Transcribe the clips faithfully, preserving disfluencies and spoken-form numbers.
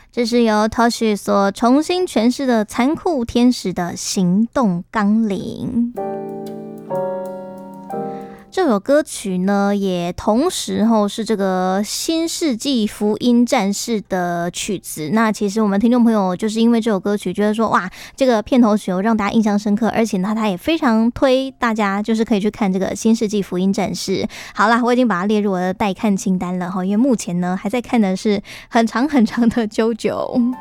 这是由 Toshi 所重新诠释的残酷天使的行动纲领。这首歌曲呢，也同时吼是这个新世纪福音战士的曲子。那其实我们听众朋友就是因为这首歌曲，觉得说哇，这个片头曲让大家印象深刻，而且呢，他也非常推大家就是可以去看这个新世纪福音战士。好啦，我已经把它列入我的待看清单了哈，因为目前呢还在看的是很长很长的啾啾。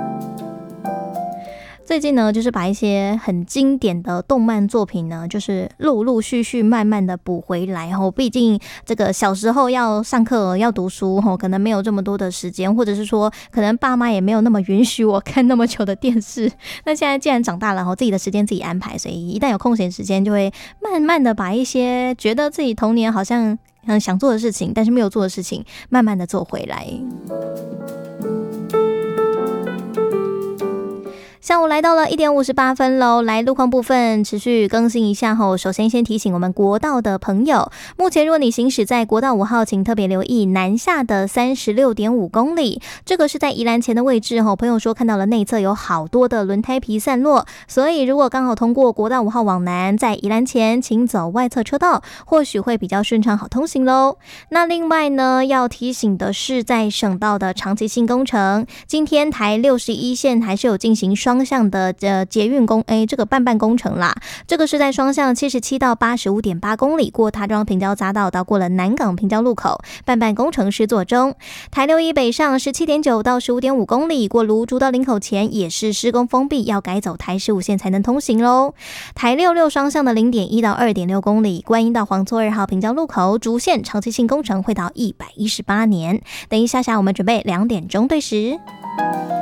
最近呢，就是把一些很经典的动漫作品呢，就是陆陆续续慢慢的补回来吼。毕竟这个小时候要上课要读书吼，可能没有这么多的时间，或者是说可能爸妈也没有那么允许我看那么久的电视。那现在既然长大了吼，自己的时间自己安排，所以一旦有空闲时间，就会慢慢的把一些觉得自己童年好像嗯想做的事情，但是没有做的事情，慢慢的做回来。下午来到了一点五十八分喽，来路况部分持续更新一下后，首先先提醒我们国道的朋友，目前如果你行驶在国道五号，请特别留意南下的 三十六点五公里，这个是在宜兰前的位置吼，朋友说看到了内侧有好多的轮胎皮散落，所以如果刚好通过国道五号往南，在宜兰前请走外侧车道，或许会比较顺畅好通行咯。那另外呢，要提醒的是在省道的长期性工程，今天台六十一线还是有进行双双向的呃捷运工诶这个半半工程啦，这个是在双向七十七到八十五点八公里，过塔庄平交匝道到过了南港平交路口，半半工程施作中。台六一北上十七点九到十五点五公里，过芦竹到林口前也是施工封闭，要改走台十五线才能通行咯。台六六双向的零点一到二点六公里，观音到黄厝二号平交路口主线长期性工程会到一百一十八年。等一下下我们准备两点钟对时。